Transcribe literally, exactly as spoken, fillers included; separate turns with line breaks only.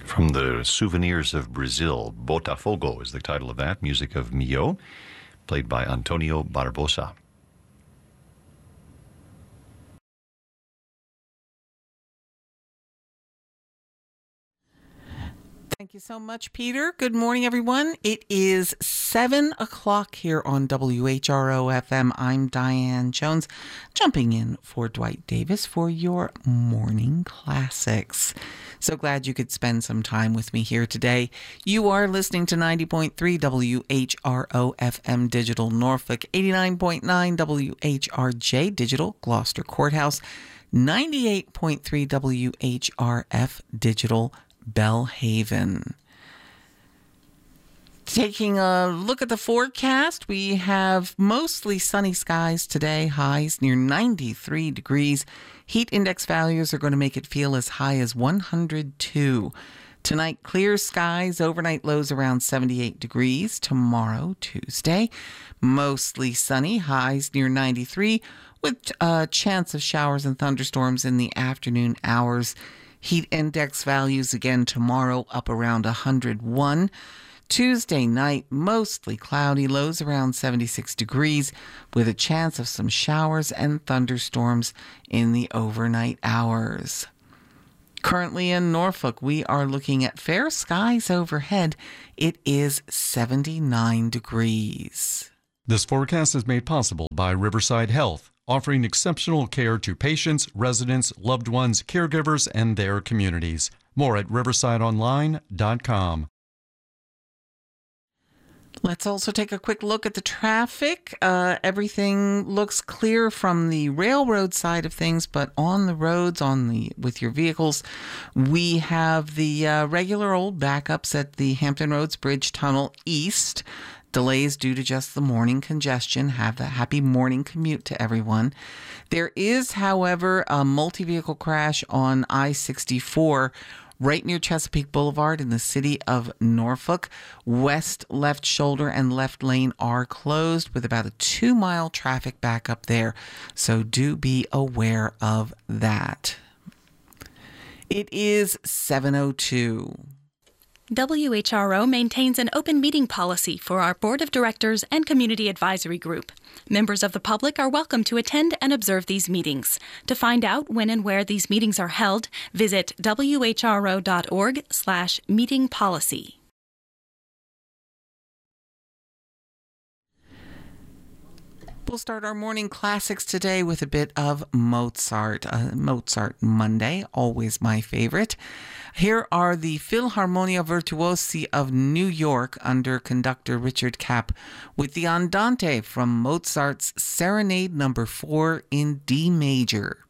From the Souvenirs of Brazil, Botafogo is the title of that, music of Mio, played by Antonio Barbosa.
Thank you so much, Peter. Good morning, everyone. It is seven o'clock here on W H R O F M. I'm Diane Jones, jumping in for Dwight Davis for your morning classics. So glad you could spend some time with me here today. You are listening to ninety point three W H R O F M Digital Norfolk, eighty-nine point nine W H R J Digital Gloucester Courthouse, ninety-eight point three W H R F Digital Bellhaven. Taking a look at the forecast, we have mostly sunny skies today, highs near ninety-three degrees. Heat index values are going to make it feel as high as one hundred two. Tonight, clear skies, overnight lows around seventy-eight degrees. Tomorrow, Tuesday, mostly sunny, highs near ninety-three, with a chance of showers and thunderstorms in the afternoon hours. Heat index values again tomorrow up around one hundred one. Tuesday night, mostly cloudy, lows around seventy-six degrees, with a chance of some showers and thunderstorms in the overnight hours. Currently in Norfolk, we are looking at fair skies overhead. It is seventy-nine degrees.
This forecast is made possible by Riverside Health, offering exceptional care to patients, residents, loved ones, caregivers, and their communities. More at riverside online dot com.
Let's also take a quick look at the traffic. Uh, everything looks clear from the railroad side of things, but on the roads, on the with your vehicles, we have the uh, regular old backups at the Hampton Roads Bridge Tunnel East. Delays due to just the morning congestion. Have a happy morning commute to everyone. There is, however, a multi-vehicle crash on I sixty-four right near Chesapeake Boulevard in the city of Norfolk. West left shoulder and left lane are closed with about a two-mile traffic backup there. So do be aware of that. It is seven oh two.
W H R O maintains an open meeting policy for our Board of Directors and Community Advisory Group. Members of the public are welcome to attend and observe these meetings. To find out when and where these meetings are held, visit W H R O dot org slash meeting policy.
We'll start our morning classics today with a bit of Mozart. Uh, Mozart Monday, always my favorite. Here are the Philharmonia Virtuosi of New York under conductor Richard Kapp with the Andante from Mozart's Serenade Number four in D major.